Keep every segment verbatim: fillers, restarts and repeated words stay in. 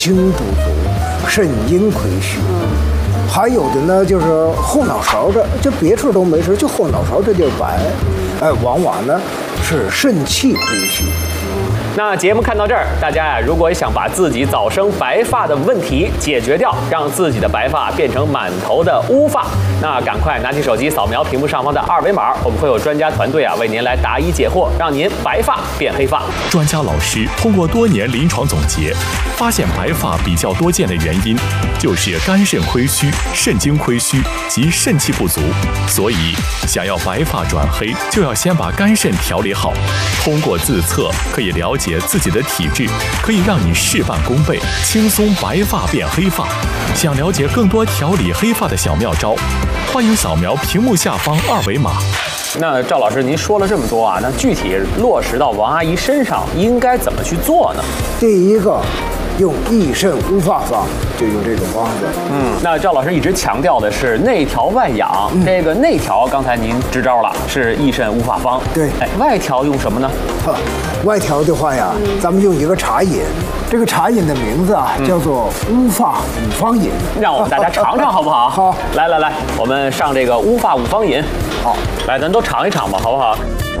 精不足，肾阴亏虚。还有的呢，就是后脑勺这就别处都没事，就后脑勺这地儿白，哎，往往呢是肾气亏虚。 那节目看到这儿，大家呀，如果想把自己早生白发的问题解决掉，让自己的白发变成满头的乌发，那赶快拿起手机扫描屏幕上方的二维码，我们会有专家团队啊为您来答疑解惑，让您白发变黑发。 专家老师通过多年临床总结，发现白发比较多见的原因就是肝肾亏虚、肾精亏虚及肾气不足，所以想要白发转黑，就要先把肝肾调理好。通过自测可以了解自己的体质，可以让你事半功倍，轻松白发变黑发。想了解更多调理黑发的小妙招，欢迎扫描屏幕下方二维码。 那赵老师，您说了这么多啊，那具体落实到王阿姨身上应该怎么去做呢？ 第一个，用益肾乌发方，就用这种方子。 嗯，那赵老师一直强调的是内调外养，嗯、这个内调刚才您支招了，是益肾乌发方。 对， 哎，外调用什么呢？ 哈，外调的话呀，嗯、咱们用一个茶饮，这个茶饮的名字啊、嗯、叫做乌发五方饮。 让我们大家尝尝好不好？ 好， 来来来，我们上这个乌发五方饮。 好， 来，咱都尝一尝吧，好不好？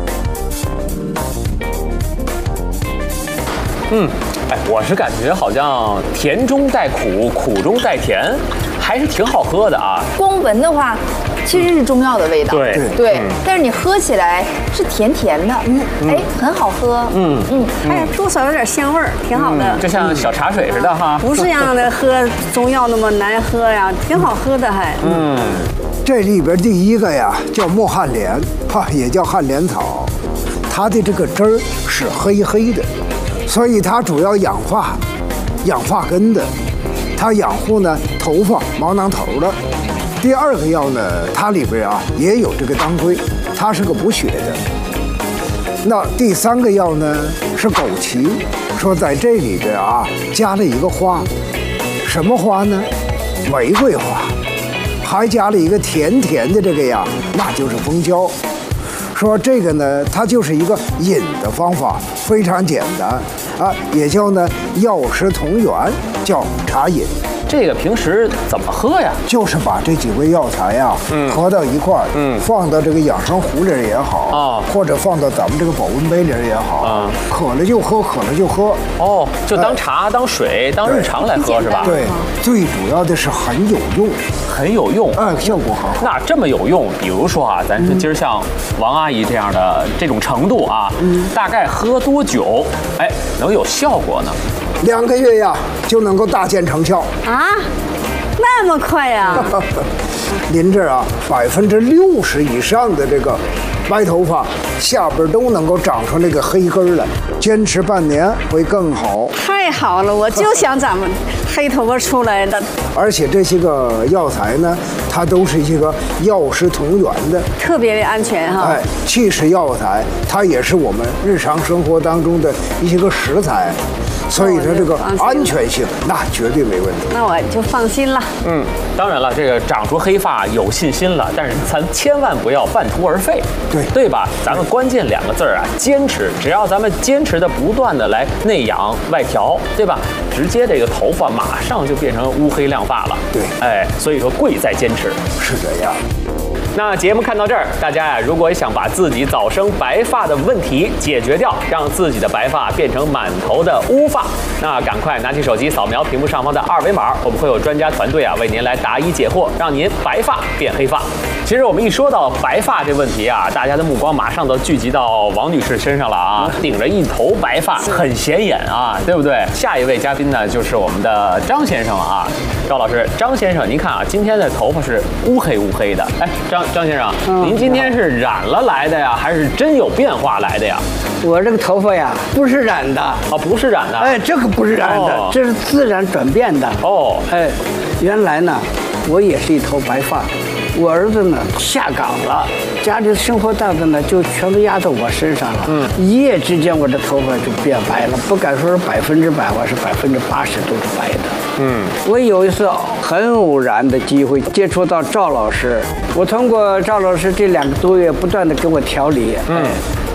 嗯，哎，我是感觉好像甜中带苦，苦中带甜，还是挺好喝的啊。 光闻的话，其实是中药的味道。 对对，嗯、但是你喝起来是甜甜的，嗯，哎，很好喝。嗯嗯，哎，多少有点香味儿，挺好的。 嗯、就像小茶水似的哈。 不是让的喝中药那么难喝呀，挺好喝的还。 嗯， 这里边第一个呀叫墨旱莲，哈，也叫旱莲草，它的这个汁儿是黑黑的。所以它主要养发、养发根的，它养护呢头发、毛囊头的。第二个药呢，它里边啊也有这个当归，它是个补血的。那第三个药呢是枸杞，说在这里边啊加了一个花，什么花呢？玫瑰花，还加了一个甜甜的这个呀，那就是蜂胶。说这个呢，它就是一个饮的方法，非常简单啊，也叫呢药食同源，叫茶饮。 这个平时怎么喝呀？ 就是把这几味药材呀、啊，嗯，合到一块儿，嗯，放到这个养生壶里也好啊，或者放到咱们这个保温杯里也好啊，渴了就喝，渴了就喝。 哦，就当茶、当水、当日常来喝是吧？ 对，最主要的是很有用， 很有用， 哎，效果很好。 那这么有用，比如说啊，咱说今儿像王阿姨这样的这种程度啊，嗯，大概喝多久，哎，能有效果呢？ 两个月呀，就能够大见成效啊，那么快呀！ 您这啊，百分之六十以上的这个白头发下边都能够长出那个黑根来，坚持半年会更好。 太好了，我就想咱们黑头发出来的。 而且这些个药材呢，它都是一个药食同源的， 特别的安全哈。 哎，气食药材，它也是我们日常生活当中的一些个食材。所以说这个安全性那绝对没问题， 那我就放心了。 嗯，当然了，这个长出黑发有信心了，但是咱千万不要半途而废， 对对吧？咱们关键两个字儿啊，坚持。只要咱们坚持的不断的来内养外调，对吧？直接这个头发马上就变成乌黑亮发了。 对， 哎，所以说贵在坚持， 是这样。 那节目看到这儿，大家呀，如果想把自己早生白发的问题解决掉，让自己的白发变成满头的乌发，那赶快拿起手机扫描屏幕上方的二维码，我们会有专家团队啊为您来答疑解惑，让您白发变黑发。其实我们一说到白发这问题啊，大家的目光马上都聚集到王女士身上了啊，顶着一头白发，很显眼啊，对不对？下一位嘉宾呢，就是我们的张先生了啊，赵老师，张先生，您看啊，今天的头发是乌黑乌黑的，哎，张张先生，嗯、您今天是染了来的呀，还是真有变化来的呀？ 我这个头发呀，不是染的啊、 哦，不是染的， 哎，这个不是染的，哦、这是自然转变的。哦，哎，原来呢，我也是一头白发。我儿子呢下岗了，家里的生活担子呢就全都压在我身上了。嗯，一夜之间我这头发就变白了，不敢说是百分之百，我是百分之八十都是白的。嗯，我有一次很偶然的机会接触到赵老师，我通过赵老师这两个多月不断的给我调理，嗯，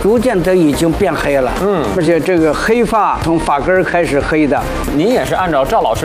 逐渐的已经变黑了。嗯，而且这个黑发从发根儿开始黑的。 您也是按照赵老师